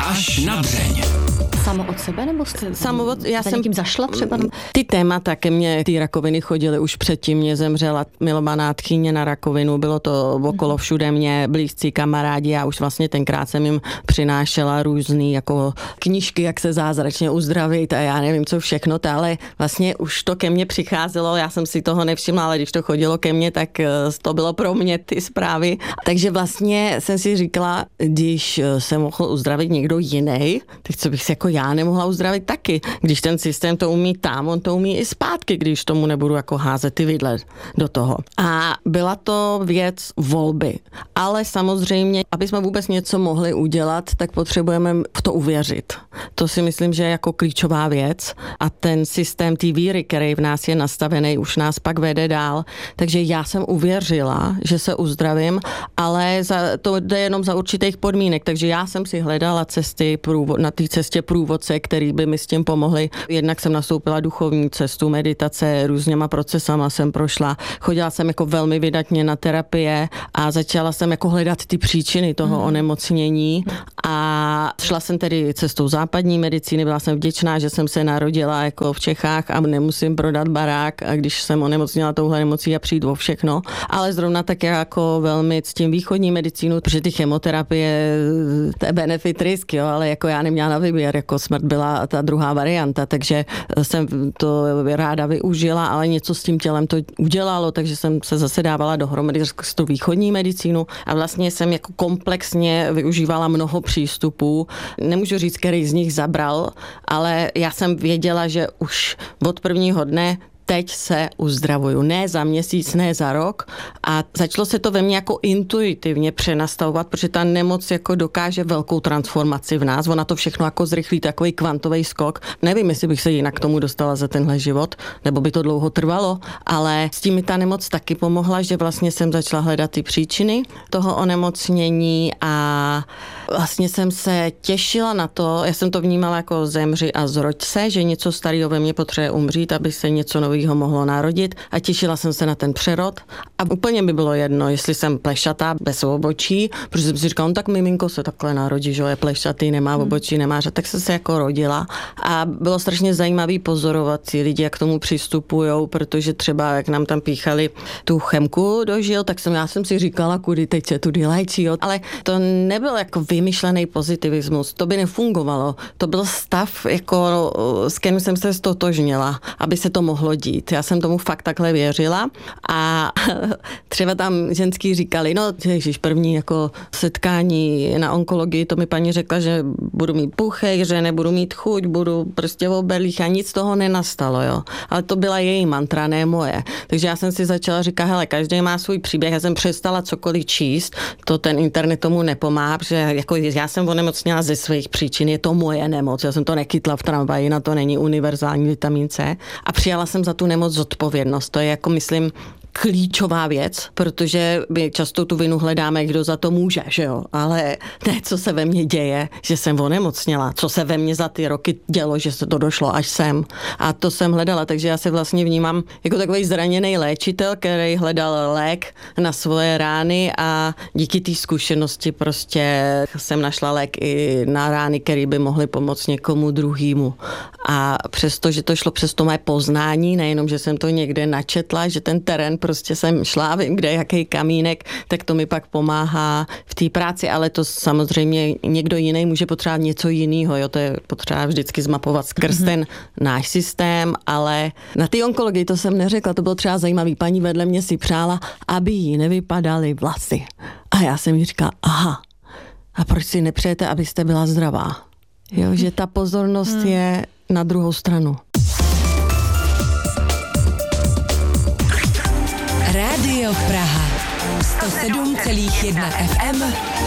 Až na dřeň. Samo od sebe, nebo jste já jsem někým zašla třeba? Ty témata ke mně, ty rakoviny chodily už předtím, mě zemřela milovaná tchýně na rakovinu, bylo to okolo všude mě, blízcí kamarádi, já už vlastně tenkrát jsem jim přinášela různý jako knížky, jak se zázračně uzdravit a já nevím co všechno, ale vlastně už to ke mně přicházelo, já jsem si toho nevšimla, ale když to chodilo ke mně, tak to bylo pro mě ty zprávy. Takže vlastně jsem si říkala, když se mohl uzdravit někdo jiný, tak co bych si jako já nemohla uzdravit taky. Když ten systém to umí tam, on to umí i zpátky, když tomu nebudu jako házet ty vidle do toho. A byla to věc volby. Ale samozřejmě, aby jsme vůbec něco mohli udělat, tak potřebujeme v to uvěřit. To si myslím, že je jako klíčová věc a ten systém té víry, který v nás je nastavený, už nás pak vede dál. Takže já jsem uvěřila, že se uzdravím, ale to jde jenom za určitých podmínek. Takže já jsem si hledala cesty na té cestě průvodce, který by mi s tím pomohli. Jednak jsem nastoupila duchovní cestu, meditace, různěma procesama jsem prošla. Chodila jsem jako velmi vydatně na terapie a začala jsem jako hledat ty příčiny toho onemocnění a šla jsem tedy cestou západní medicíny. Byla jsem vděčná, že jsem se narodila jako v Čechách a nemusím prodat barák, a když jsem onemocněla touhle nemocí a přijít o všechno. Ale zrovna tak jako velmi ctím východní medicínu, protože ty chemoterapie, to je benefit risk, jo, ale jako já neměla na výběr, jako smrt byla ta druhá varianta, takže jsem to ráda využila, ale něco s tím tělem to udělalo, takže jsem se zase dávala dohromady s tou východní medicínu a vlastně jsem jako komplexně využívala mnoho přístupů. Nemůžu říct, který z nich zabral, ale já jsem věděla, že už od prvního dne teď se uzdravuju. Ne za měsíc, ne za rok. A začalo se to ve mně jako intuitivně přenastavovat, protože ta nemoc jako dokáže velkou transformaci v nás. Ona to všechno jako zrychlí, takový kvantový skok. Nevím, jestli bych se jinak k tomu dostala za tenhle život, nebo by to dlouho trvalo, ale s tím mi ta nemoc taky pomohla, že vlastně jsem začala hledat ty příčiny toho onemocnění a vlastně jsem se těšila na to, já jsem to vnímala jako zemři a zroď se, že něco starého ve mně potřebuje umřít, aby se něco nového mohlo narodit a těšila jsem se na ten přerod a úplně by bylo jedno, jestli jsem plešatá bez obočí, protože jsem si říkala, no tak miminko se takhle narodí, že je plešatý, nemá obočí, nemá, tak jsem se jako rodila a bylo strašně zajímavý pozorovat si lidi, jak k tomu přistupujou, protože třeba jak nám tam píchali tu chemku do žil, tak já jsem si říkala, kudy teď se tudy léčí, jo. Ale to nebyl jako vymyšlený pozitivismus, to by nefungovalo, to byl stav, jako s kterým jsem se stotožnila, aby se to mohlo dít. Já jsem tomu fakt takhle věřila a třeba tam ženský říkali, no ježiš, první jako setkání na onkologii, to mi paní řekla, že budu mít puchej, že nebudu mít chuť, budu prostě v obelích a nic toho nenastalo, jo. Ale to byla její mantra, ne moje. Takže já jsem si začala říkat, hele, každý má svůj příběh, já jsem přestala cokoliv číst, to ten internet tomu nepomáhá, že jako já jsem onemocněla ze svých příčin, je to moje nemoc, já jsem to nechytla v tramvaji, na to není univerzální vitamin C a přijala jsem za tu nemoc zodpovědnost. To je jako, myslím, klíčová věc, protože my často tu vinu hledáme, kdo za to může, že jo? Ale ne, co se ve mně děje, že jsem onemocněla, co se ve mně za ty roky dělo, že se to došlo až sem. A to jsem hledala, takže já se vlastně vnímám jako takový zraněný léčitel, který hledal lék na svoje rány a díky té zkušenosti prostě jsem našla lék i na rány, který by mohly pomoct někomu druhému. A přesto, že to šlo přes to moje poznání, nejenom, že jsem to někde načetla, že ten terén prostě jsem šla, vím, kde jaký kamínek, tak to mi pak pomáhá v té práci, ale to samozřejmě někdo jiný může potřebovat něco jiného, jo, to je potřeba vždycky zmapovat skrz ten náš systém, ale na té onkologii to jsem neřekla, to bylo třeba zajímavý, paní vedle mě si přála, aby jí nevypadaly vlasy. A já jsem jí říkala, aha, a proč si nepřejete, abyste byla zdravá? Jo, že ta pozornost je na druhou stranu. Rádio Praha 107,1 FM